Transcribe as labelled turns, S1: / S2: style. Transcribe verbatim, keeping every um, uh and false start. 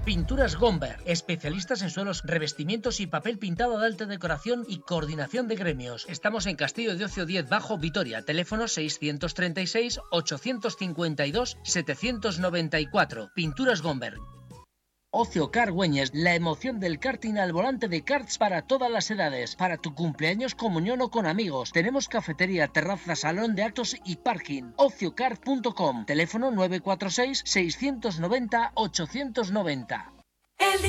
S1: Pinturas Gomber, especialistas en suelos, revestimientos y papel pintado de alta decoración y coordinación de gremios. Estamos en Castillo de Ocio diez Bajo, Vitoria. Teléfono seiscientos treinta y seis, ochocientos cincuenta y dos, setecientos noventa y cuatro. Pinturas Gomber. Ocio Car Güeñes, la emoción del karting al volante de karts para todas las edades. Para tu cumpleaños, comunión o con amigos. Tenemos cafetería, terraza, salón de actos y parking. ocio kart punto com. Teléfono nueve cuatro seis, seiscientos noventa, ochocientos noventa.